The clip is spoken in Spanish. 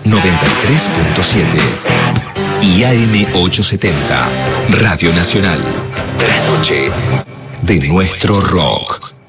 93.7 y AM 870, Radio Nacional. La noche de nuestro rock.